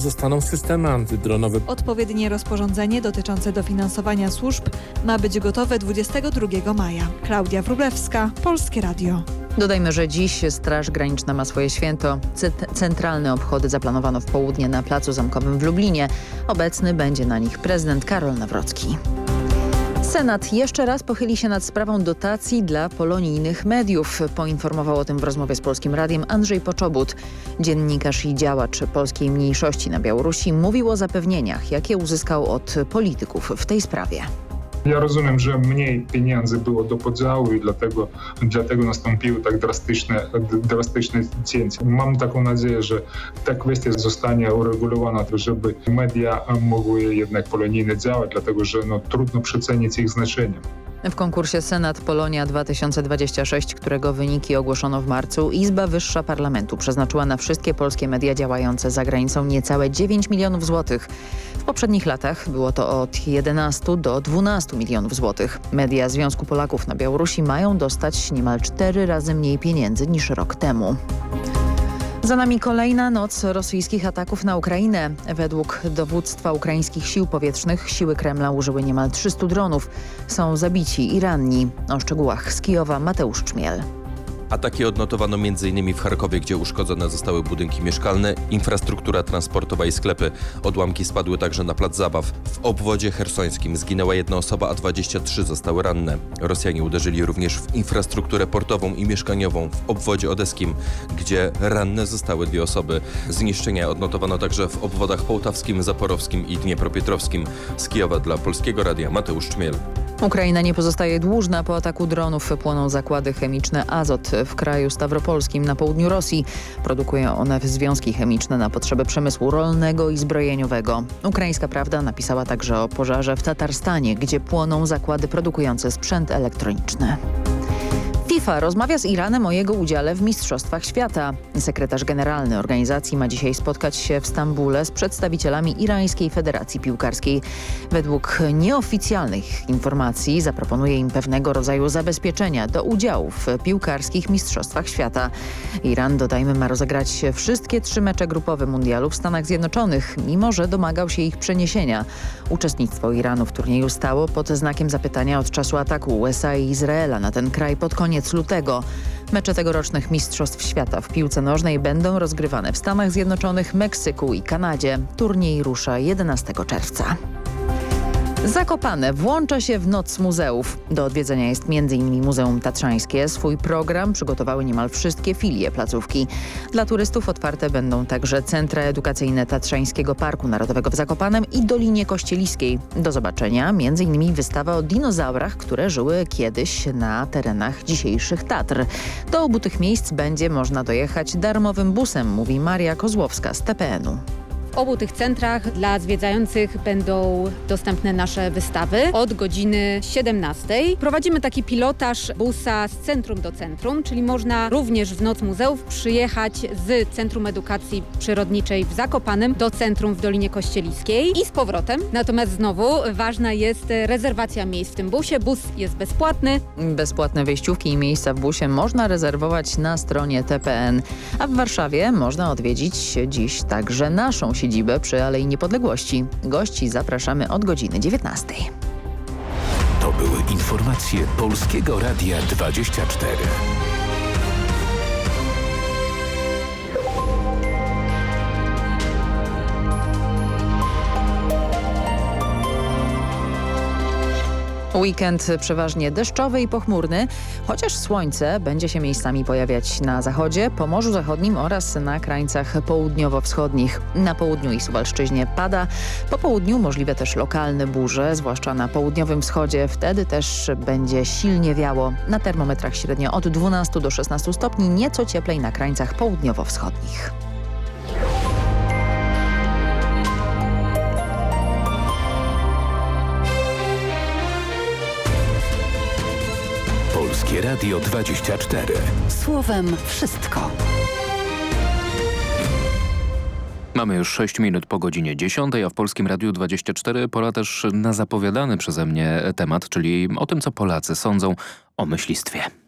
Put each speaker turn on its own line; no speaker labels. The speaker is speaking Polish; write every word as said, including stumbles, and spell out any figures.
pozostaną systemy antydronowe.
Odpowiednie rozporządzenie dotyczące dofinansowania służb ma być gotowe dwudziestego drugiego maja. Klaudia Wróblewska, Polskie Radio.
Dodajmy, że dziś Straż Graniczna ma swoje święto. Centralne obchody zaplanowano w południe na Placu Zamkowym w Lublinie. Obecny będzie na nich prezydent Karol Nawrocki. Senat jeszcze raz pochyli się nad sprawą dotacji dla polonijnych mediów. Poinformował o tym w rozmowie z Polskim Radiem Andrzej Poczobut. Dziennikarz i działacz polskiej mniejszości na Białorusi mówił o zapewnieniach, jakie uzyskał od polityków w tej sprawie.
Ja rozumiem, że mniej pieniędzy było do podziału i dlatego, dlatego nastąpiły tak drastyczne, drastyczne cięcia. Mam taką nadzieję, że ta kwestia zostanie uregulowana, żeby media mogły jednak polonijne działać, dlatego że no, trudno przecenić ich znaczenie.
W konkursie Senat Polonia dwa tysiące dwadzieścia sześć, którego wyniki ogłoszono w marcu, Izba Wyższa Parlamentu przeznaczyła na wszystkie polskie media działające za granicą niecałe dziewięć milionów złotych. W poprzednich latach było to od jedenastu do dwunastu milionów złotych. Media Związku Polaków na Białorusi mają dostać niemal cztery razy mniej pieniędzy niż rok temu. Za nami kolejna noc rosyjskich ataków na Ukrainę. Według dowództwa ukraińskich sił powietrznych siły Kremla użyły niemal trzystu dronów. Są zabici i ranni. O szczegółach z Kijowa Mateusz Czmiel.
Ataki odnotowano między innymi w Charkowie, gdzie uszkodzone zostały budynki mieszkalne, infrastruktura transportowa i sklepy. Odłamki spadły także na plac zabaw. W obwodzie chersońskim zginęła jedna osoba, a dwadzieścia trzy zostały ranne. Rosjanie uderzyli również w infrastrukturę portową i mieszkaniową w obwodzie odeskim, gdzie ranne zostały dwie osoby. Zniszczenia odnotowano także w obwodach połtawskim, zaporowskim i dniepropietrowskim. Z Kijowa dla Polskiego Radia Mateusz Czmiel.
Ukraina nie pozostaje dłużna. Po ataku dronów płoną zakłady chemiczne Azot w kraju stawropolskim na południu Rosji. Produkują one związki chemiczne na potrzeby przemysłu rolnego i zbrojeniowego. Ukraińska Prawda napisała także o pożarze w Tatarstanie, gdzie płoną zakłady produkujące sprzęt elektroniczny. FIFA rozmawia z Iranem o jego udziale w Mistrzostwach Świata. Sekretarz generalny organizacji ma dzisiaj spotkać się w Stambule z przedstawicielami Irańskiej Federacji Piłkarskiej. Według nieoficjalnych informacji zaproponuje im pewnego rodzaju zabezpieczenia do udziału w piłkarskich Mistrzostwach Świata. Iran, dodajmy, ma rozegrać wszystkie trzy mecze grupowe mundialu w Stanach Zjednoczonych, mimo że domagał się ich przeniesienia. Uczestnictwo Iranu w turnieju stało pod znakiem zapytania od czasu ataku U S A i Izraela na ten kraj pod koniec lutego. Mecze tegorocznych Mistrzostw Świata w piłce nożnej będą rozgrywane w Stanach Zjednoczonych, Meksyku i Kanadzie. Turniej rusza jedenastego czerwca. Zakopane włącza się w Noc Muzeów. Do odwiedzenia jest między innymi Muzeum Tatrzańskie. Swój program przygotowały niemal wszystkie filie placówki. Dla turystów otwarte będą także centra edukacyjne Tatrzańskiego Parku Narodowego w Zakopanem i Dolinie Kościeliskiej. Do zobaczenia między innymi wystawa o dinozaurach, które żyły kiedyś na terenach dzisiejszych Tatr. Do obu tych miejsc będzie można dojechać darmowym busem, mówi Maria Kozłowska z T P N u.
W obu tych centrach dla zwiedzających będą dostępne nasze wystawy od godziny siedemnastej. Prowadzimy taki pilotaż busa z centrum do centrum, czyli można również w Noc Muzeów przyjechać z Centrum Edukacji Przyrodniczej w Zakopanem do centrum w Dolinie Kościeliskiej i z powrotem. Natomiast znowu ważna jest rezerwacja miejsc w tym busie. Bus jest bezpłatny.
Bezpłatne wejściówki i miejsca w busie można rezerwować na stronie T P N. A w Warszawie można odwiedzić dziś także naszą siedzibę przy Alei Niepodległości. Gości zapraszamy od godziny dziewiętnastej.
To były informacje Polskiego Radia dwadzieścia cztery.
Weekend przeważnie deszczowy i pochmurny, chociaż słońce będzie się miejscami pojawiać na zachodzie, Pomorzu Zachodnim oraz na krańcach południowo-wschodnich. Na południu i Suwalszczyźnie pada, po południu możliwe też lokalne burze, zwłaszcza na południowym wschodzie. Wtedy też będzie silnie wiało. Na termometrach średnio od dwunastu do szesnastu stopni, nieco cieplej na krańcach południowo-wschodnich.
Polskie Radio dwadzieścia cztery.
Słowem wszystko.
Mamy już sześć minut po godzinie dziesiątej, a w Polskim Radiu dwadzieścia cztery pora też na zapowiadany przeze mnie temat, czyli o tym, co Polacy sądzą o myślistwie.